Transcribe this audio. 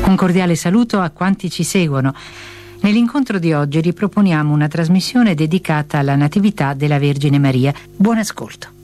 Un cordiale saluto a quanti ci seguono. Nell'incontro di oggi riproponiamo una trasmissione dedicata alla Natività della Vergine Maria. Buon ascolto.